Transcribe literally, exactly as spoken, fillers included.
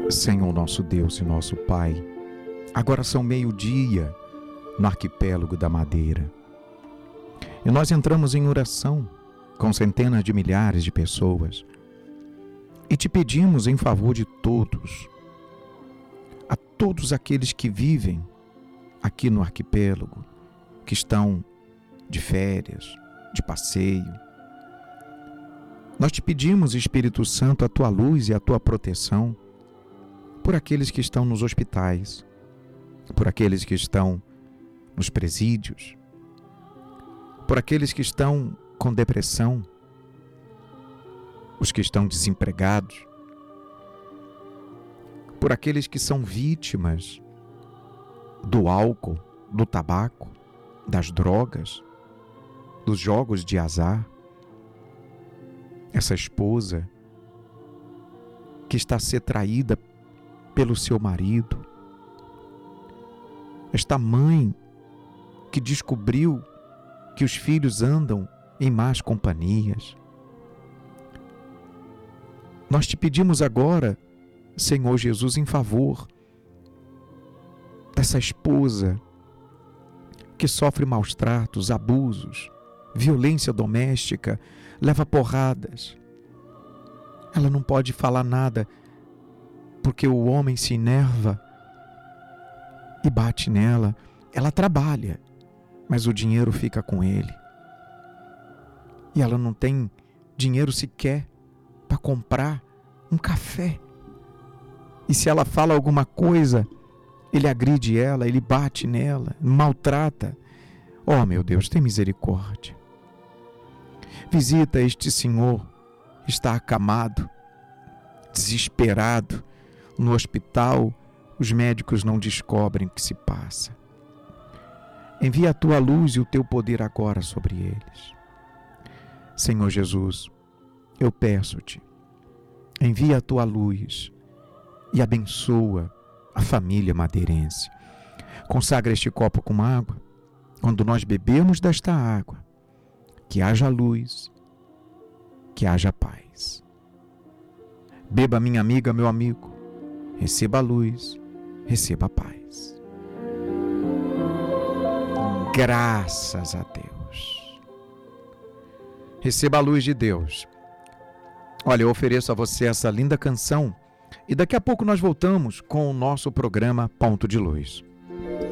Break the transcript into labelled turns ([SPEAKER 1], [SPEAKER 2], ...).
[SPEAKER 1] Senhor nosso Deus e nosso Pai, agora são meio-dia no arquipélago da Madeira. E nós entramos em oração com centenas de milhares de pessoas e te pedimos em favor de todos, a todos aqueles que vivem aqui no arquipélago, que estão de férias, de passeio. Nós te pedimos, Espírito Santo, a tua luz e a tua proteção por aqueles que estão nos hospitais, por aqueles que estão nos presídios, por aqueles que estão com depressão, os que estão desempregados, por aqueles que são vítimas do álcool, do tabaco, das drogas, dos jogos de azar. Essa esposa que está a ser traída pelo seu marido, esta mãe que descobriu que os filhos andam em más companhias. Nós te pedimos agora, Senhor Jesus, em favor dessa esposa que sofre maus tratos, abusos, violência doméstica, leva porradas. Ela não pode falar nada porque o homem se enerva e bate nela. Ela trabalha, mas o dinheiro fica com ele. E ela não tem dinheiro sequer para comprar um café. E se ela fala alguma coisa, ele agride ela, ele bate nela, maltrata. Oh, meu Deus, tem misericórdia. Visita este senhor, está acamado, desesperado, no hospital. Os médicos não descobrem o que se passa. Envia a tua luz e o teu poder agora sobre eles. Senhor Jesus, eu peço-te, envia a tua luz e abençoa a família madeirense. Consagra este copo com água. Quando nós bebemos desta água, que haja luz, que haja paz. Beba, minha amiga, meu amigo, receba a luz, receba a paz. Graças a Deus. Receba a luz de Deus. Olha, eu ofereço a você essa linda canção e daqui a pouco nós voltamos com o nosso programa Ponto de Luz.